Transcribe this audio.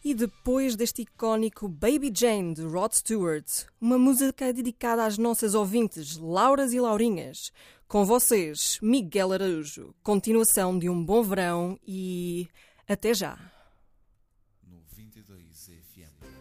E depois deste icónico Baby Jane de Rod Stewart, uma música dedicada às nossas ouvintes Lauras e Laurinhas, com vocês, Miguel Araújo. Continuação de um bom verão e até já. 92 FM.